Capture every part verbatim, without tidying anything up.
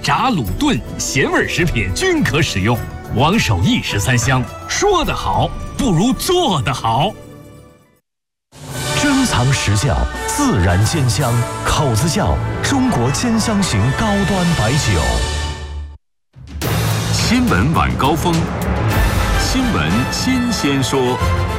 炸、卤、炖、咸味食品均可使用。王守义十三香，说得好不如做得好。 珍藏实窖，自然煎香，口子窖，中国煎香型高端白酒。 新闻晚高峰，新闻新鲜说。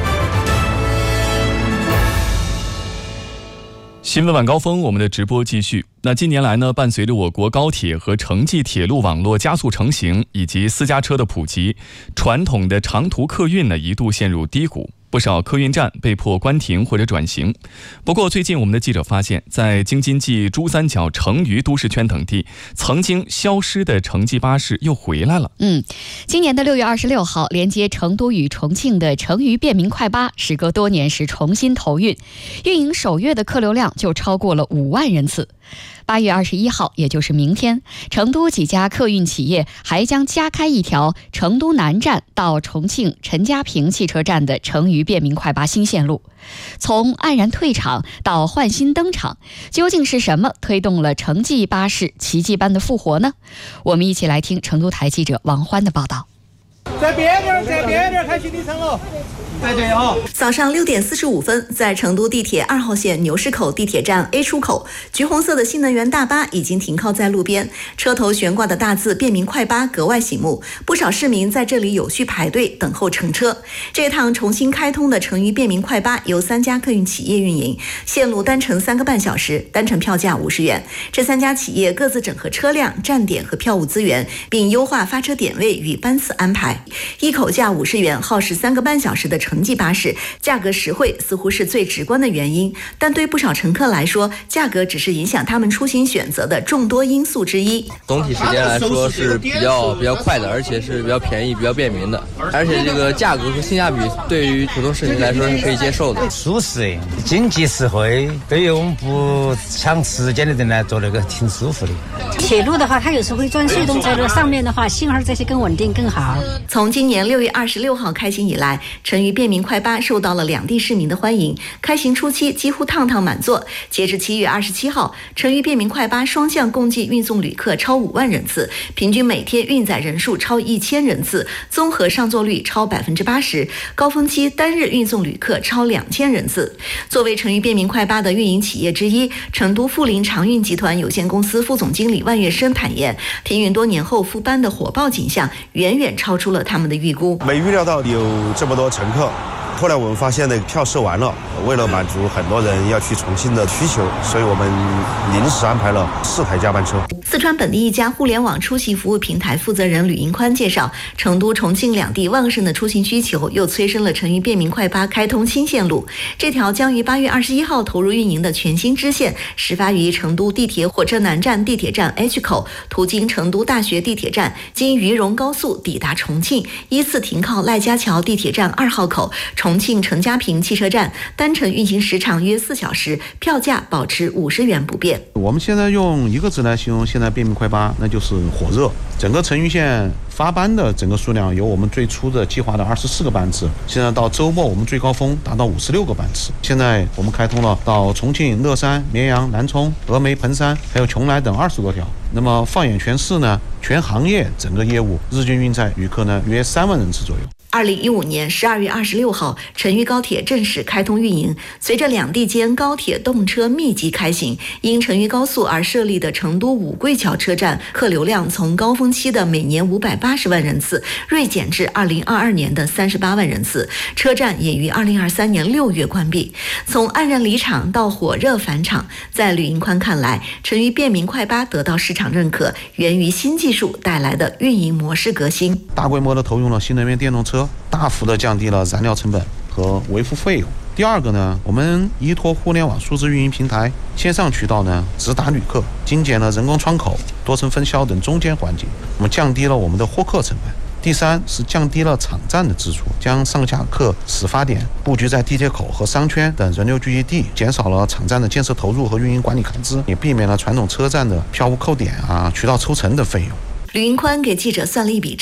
新闻晚高峰，我们的直播继续。那近年来呢，伴随着我国高铁和城际铁路网络加速成型，以及私家车的普及，传统的长途客运呢一度陷入低谷。不少客运站被迫关停或者转型。不过最近我们的记者发现，在京津冀珠三角、成渝都市圈等地，曾经消失的城际巴士又回来了。 嗯，今年的六月二十六号，连接成都与重庆的成渝便民快巴，时隔多年时重新投运，运营首月的客流量就超过了五万人次。八月二十一号，也就是明天，成都几家客运企业还将加开一条成都南站到重庆陈家坪汽车站的成渝便民快巴新线路。从黯然退场到焕新登场，究竟是什么推动了城际巴士奇迹般的复活呢？我们一起来听成都台记者王欢的报道。 再边点，再边点，开行李舱了。对对啊！ 早上六点四十五分，在成都地铁二号线牛市口地铁站 A 出口，橘红色的新能源大巴已经停靠在路边，车头悬挂的大字“便民快巴”格外醒目，不少市民在这里有序排队等候乘车。这趟重新开通的成渝便民快巴由三家客运企业运营，线路单程三个半小时，单程票价五十元。这三家企业各自整合车辆、站点和票务资源，并优化发车点位与班次安排。一口价五十元，耗时三个半小时的城际巴士，价格实惠似乎是最直观的原因，但对不少乘客来说，价格只是影响他们出行选择的众多因素之一。 总体时间来说是比较比较快的，而且是比较便宜、比较便民的，而且这个价格和性价比对于普通市民来说是可以接受的， 舒适、经济实惠，对于我们不抢时间的人来做那个挺舒服的。 铁路的话，它有时候会钻隧洞，在这上面的话，信号这些更稳定更好。 从今年六月二十六号开行以来，成渝便民快巴受到了两地市民的欢迎，开行初期几乎趟趟满座。截至七月二十七号，成渝便民快巴双向共计运送旅客超五万人次，平均每天运载人数超一千人次，综合上座率超百分之八十，高峰期单日运送旅客超两千人次。作为成渝便民快巴的运营企业之一，成都富临长运集团有限公司副总经理万月生坦言，停运多年后复班的火爆景象远远超出了他们的预估。 没预料到有这么多乘客。后来我们发现那个票售完了，为了满足很多人要去重庆的需求，所以我们临时安排了四台加班车。 四川本地一家互联网出行服务平台负责人吕银宽介绍，成都、重庆两地旺盛的出行需求又催生了成渝便民快巴开通新线路。这条将于八月二十一号投入运营的全新支线，始发于成都地铁火车南站地铁站 H 口，途经成都大学地铁站，经渝蓉高速抵达重庆，依次停靠赖家桥地铁站二号口、重庆陈家坪汽车站，单程运行时长约四小时，票价保持五十元不变。 我们现在用一个字来形容现在便民快巴，那就是火热。整个成渝线发班的整个数量由我们最初的计划的二十四个班次，现在到周末我们最高峰达到五十六个班次。现在我们开通了到重庆、乐山、绵阳、南充、峨眉、彭山还有邛崃等二十多条。那么放眼全市呢，全行业整个业务日均运载旅客呢约三万人次左右。 二零一五年十二月二十六号，成渝高铁正式开通运营。随着两地间高铁动车密集开行，因成渝高速而设立的成都五桂桥车站客流量从高峰期的每年五百八十万人次锐减至二零二二年的三十八万人次。车站也于二零二三年六月关闭。从黯然离场到火热返场，在吕银宽看来，成渝便民快巴得到市场认可，源于新技术带来的运营模式革新。 大规模的投用了新能源电动车，大幅的降低了燃料成本和维护费用。第二个呢，我们依托互联网数字运营平台，线上渠道呢直达旅客，精简了人工窗口、多层分销等中间环节，我们降低了我们的获客成本。第三是降低了场站的支出，将上下客始发点布局在地铁口和商圈等人流聚集地，减少了场站的建设投入和运营管理开支，也避免了传统车站的票务扣点啊、渠道抽成的费用。 吕银宽给记者算了一笔账，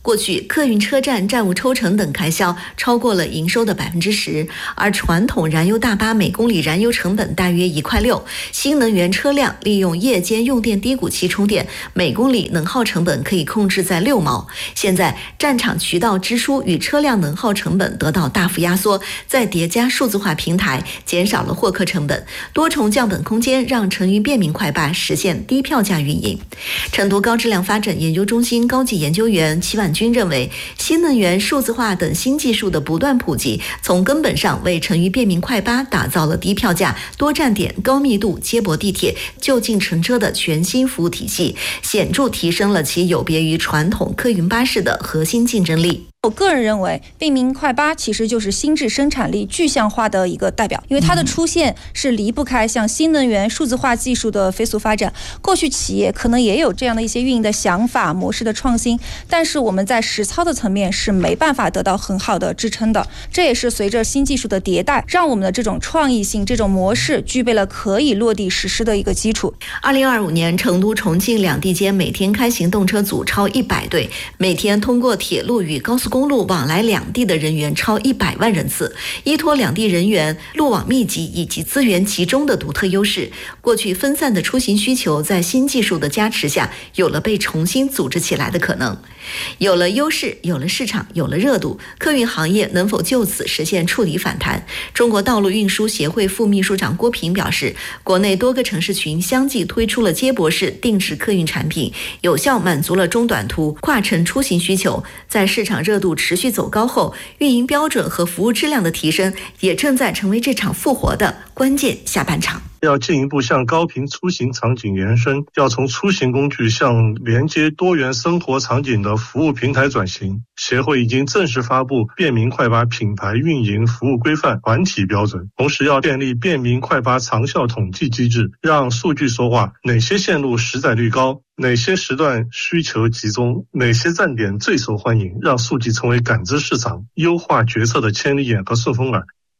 过去客运车站债务抽成等开销超过了营收的百分之十，而传统燃油大巴每公里燃油成本大约一块六，新能源车辆利用夜间用电低谷期充电，每公里能耗成本可以控制在六毛。现在站场渠道支出与车辆能耗成本得到大幅压缩，再叠加数字化平台，减少了获客成本，多重降本空间让成渝便民快巴实现低票价运营。成都高质量发展研究中心高级研究员齐婉军认为，新能源、数字化等新技术的不断普及，从根本上为成渝便民快巴打造了低票价、多站点、高密度接驳地铁、就近乘车的全新服务体系，显著提升了其有别于传统客运巴士的核心竞争力。 我个人认为，便民快巴其实就是新质生产力具象化的一个代表，因为它的出现是离不开像新能源、数字化技术的飞速发展。过去企业可能也有这样的一些运营的想法、模式的创新，但是我们在实操的层面是没办法得到很好的支撑的。这也是随着新技术的迭代，让我们的这种创意性、这种模式具备了可以落地实施的一个基础。 二零二五年，成都、重庆两地间每天开行动车组超一百对，每天通过铁路与高速公路往来两地的人员超一百万人次，依托两地人员路网密集以及资源集中的独特优势，过去分散的出行需求在新技术的加持下，有了被重新组织起来的可能。有了优势，有了市场，有了热度，客运行业能否就此实现触底反弹？中国道路运输协会副秘书长郭平表示，国内多个城市群相继推出了接驳式定时客运产品，有效满足了中短途跨城出行需求。在市场热度持续走高后，运营标准和服务质量的提升也正在成为这场复活的关键下半场。 要进一步向高频出行场景延伸，要从出行工具向连接多元生活场景的服务平台转型。协会已经正式发布便民快巴品牌运营服务规范团体标准，同时要建立便民快巴长效统计机制，让数据说话，哪些线路实载率高，哪些时段需求集中，哪些站点最受欢迎，让数据成为感知市场、优化决策的千里眼和顺风耳。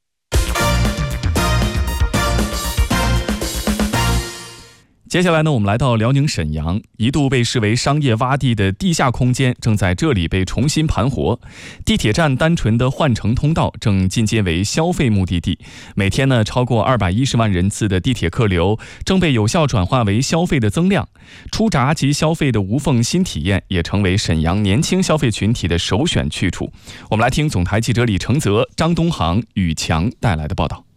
接下来呢，我们来到辽宁沈阳，一度被视为商业洼地的地下空间正在这里被重新盘活。地铁站单纯的换乘通道正进阶为消费目的地，每天呢超过二百一十万人次的地铁客流正被有效转化为消费的增量。出闸及消费的无缝新体验也成为沈阳年轻消费群体的首选去处。我们来听总台记者李承泽、张东航、宇强带来的报道。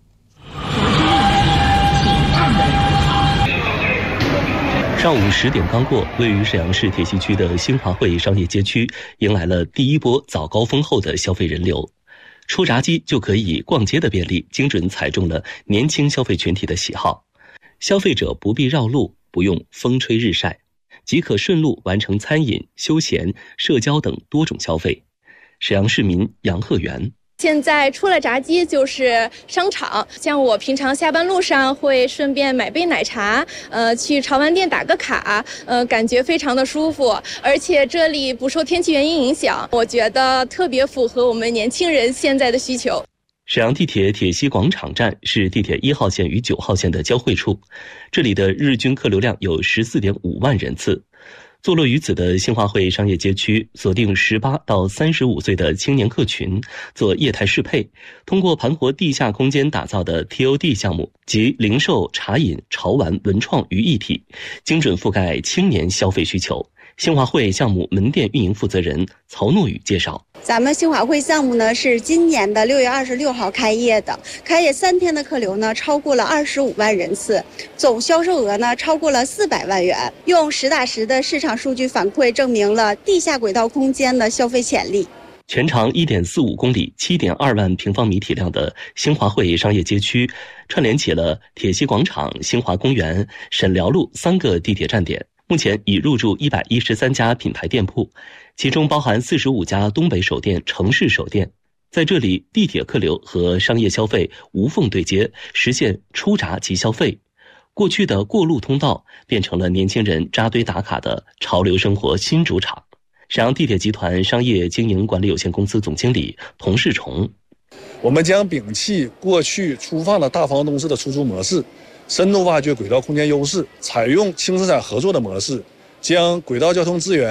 上午十点刚过，位于沈阳市铁西区的新华汇商业街区迎来了第一波早高峰后的消费人流。出闸机就可以逛街的便利，精准踩中了年轻消费群体的喜好。消费者不必绕路，不用风吹日晒，即可顺路完成餐饮、休闲、社交等多种消费。沈阳市民杨鹤元。 现在出了闸机就是商场，像我平常下班路上会顺便买杯奶茶，呃，去潮玩店打个卡，呃，感觉非常的舒服，而且这里不受天气原因影响，我觉得特别符合我们年轻人现在的需求。 沈阳地铁铁西广场站是地铁一号线与九号线的交汇处，这里的日均客流量有 十四点五万人次。坐落于此的新华汇商业街区，锁定十八到三十五岁的青年客群，做业态适配，通过盘活地下空间打造的 T O D 项目及零售、茶饮、潮玩、文创于一体，精准覆盖青年消费需求。新华汇项目门店运营负责人曹诺宇介绍， 咱们新华汇项目呢是今年的六月二十六号开业的，开业三天的客流呢超过了二十五万人次，总销售额呢超过了四百万元。用实打实的市场数据反馈证明了地下轨道空间的消费潜力。 全长 一点四五公里、七点二万平方米体量的新华汇商业街区，串联起了铁西广场、新华公园、沈辽路三个地铁站点。目前已入驻一百一十三家品牌店铺，其中包含四十五家东北首店、城市首店。在这里，地铁客流和商业消费无缝对接，实现出闸即消费。过去的过路通道变成了年轻人扎堆打卡的潮流生活新主场。沈阳地铁集团商业经营管理有限公司总经理童世崇， 我们将摒弃过去粗放的大房东式的出租模式，深度挖掘轨道空间优势，采用轻生产合作的模式，将轨道交通资源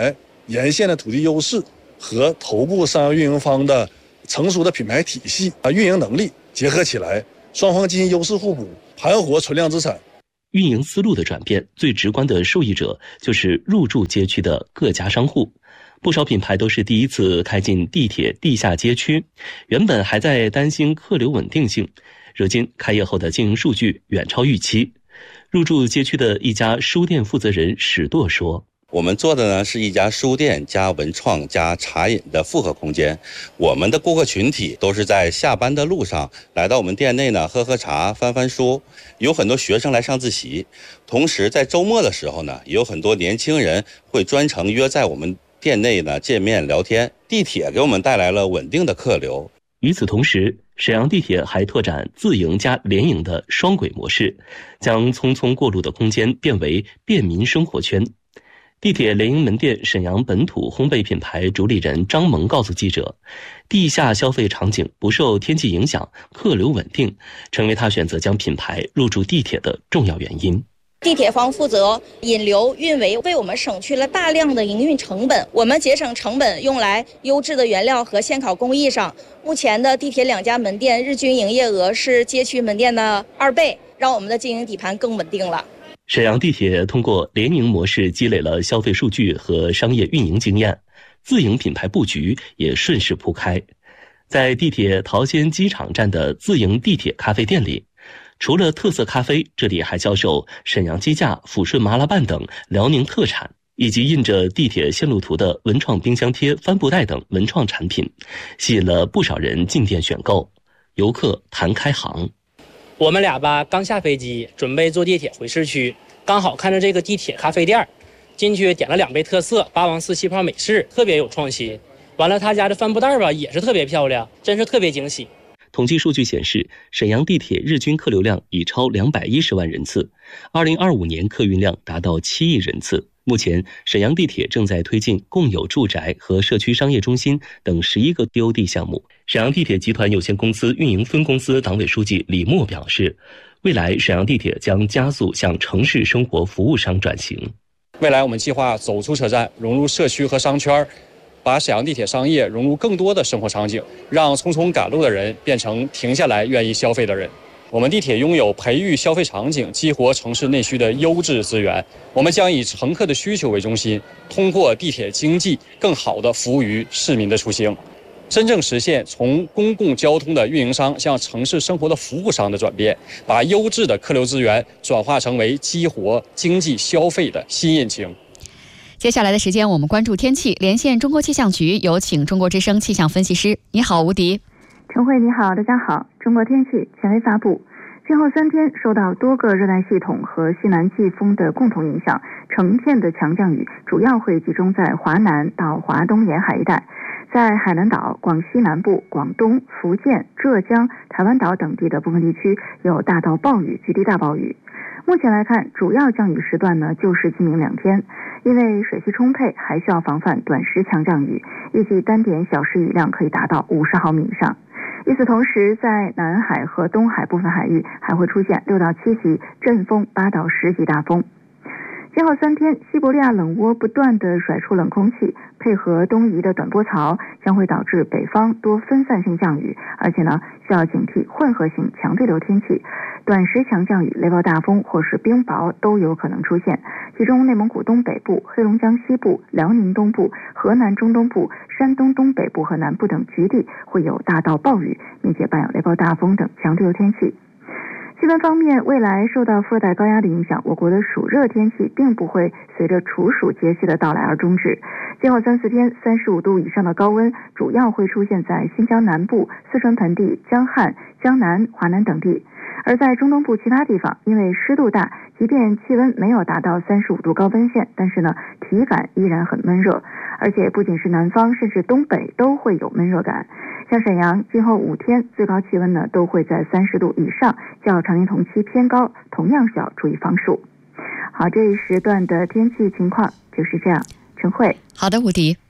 沿线的土地优势和头部商业运营方的成熟的品牌体系啊运营能力结合起来，双方进行优势互补，盘活存量资产。 运营思路的转变，最直观的受益者就是入驻街区的各家商户。不少品牌都是第一次开进地铁地下街区，原本还在担心客流稳定性，如今开业后的经营数据远超预期。入驻街区的一家书店负责人史舵说， 我们做的呢是一家书店加文创加茶饮的复合空间，我们的顾客群体都是在下班的路上来到我们店内呢喝喝茶翻翻书，有很多学生来上自习，同时在周末的时候呢也有很多年轻人会专程约在我们店内呢见面聊天。地铁给我们带来了稳定的客流。 与此同时，沈阳地铁还拓展自营加联营的双轨模式，将匆匆过路的空间变为便民生活圈。地铁联营门店沈阳本土烘焙品牌主理人张萌告诉记者，地下消费场景不受天气影响，客流稳定，成为他选择将品牌入驻地铁的重要原因。 地铁方负责引流运维，为我们省去了大量的营运成本，我们节省成本用来优质的原料和现烤工艺上。目前的地铁两家门店日均营业额是街区门店的二倍，让我们的经营底盘更稳定了。 沈阳地铁通过联营模式积累了消费数据和商业运营经验，自营品牌布局也顺势铺开。在地铁桃仙机场站的自营地铁咖啡店里，除了特色咖啡，这里还销售沈阳鸡架、抚顺麻辣拌等辽宁特产，以及印着地铁线路图的文创冰箱贴、帆布袋等文创产品，吸引了不少人进店选购。游客谈开行， 我们俩吧刚下飞机，准备坐地铁回市区，刚好看着这个地铁咖啡店，进去点了两杯特色八王寺气泡美式，特别有创新。完了，他家的帆布袋吧也是特别漂亮，真是特别惊喜。 统计数据显示，沈阳地铁日均客流量已超两百一十万人次，二零二五年客运量达到七亿人次。目前，沈阳地铁正在推进共有住宅和社区商业中心等十一个 T O D 项目。沈阳地铁集团有限公司运营分公司党委书记李默表示，未来沈阳地铁将加速向城市生活服务商转型。 未来我们计划走出车站，融入社区和商圈，把沈阳地铁商业融入更多的生活场景，让匆匆赶路的人变成停下来愿意消费的人。我们地铁拥有培育消费场景、激活城市内需的优质资源，我们将以乘客的需求为中心，通过地铁经济更好地服务于市民的出行，真正实现从公共交通的运营商向城市生活的服务商的转变，把优质的客流资源转化成为激活经济消费的新引擎。 接下来的时间，我们关注天气，连线中国气象局，有请中国之声气象分析师。你好，吴迪。 陈慧，你好，大家好。中国天气权威发布，今后三天受到多个热带系统和西南季风的共同影响，成片的强降雨主要会集中在华南到华东沿海一带，在海南岛、广西南部、广东、福建、浙江、台湾岛等地的部分地区有大到暴雨、局地大暴雨。目前来看，主要降雨时段呢就是今明两天，因为水汽充沛，还需要防范短时强降雨，预计单点小时雨量可以达到五十毫米以上。与此同时，在南海和东海部分海域还会出现六到七级阵风、八到十级大风。今后三天，西伯利亚冷涡不断地甩出冷空气，配合东移的短波槽，将会导致北方多分散性降雨，而且呢需要警惕混合型强对流天气，短时强降雨、雷暴大风或是冰雹都有可能出现。其中内蒙古东北部、黑龙江西部、辽宁东部、河南中东部、山东东北部和南部等局地会有大到暴雨，并且伴有雷暴大风等强对流天气。气温方面，未来受到副热带高压的影响，我国的暑热天气并不会随着处暑节气的到来而终止。今后三四天，三十五度以上的高温主要会出现在新疆南部、四川盆地、江汉、江南、华南等地。而在中东部其他地方，因为湿度大，即便气温没有达到三十五度高温线，但是呢，体感依然很闷热。而且不仅是南方，甚至东北都会有闷热感。像沈阳，今后五天最高气温呢都会在三十度以上，较常年同期偏高，同样需要注意防暑。好，这一时段的天气情况就是这样。陈慧， 好的，吴迪。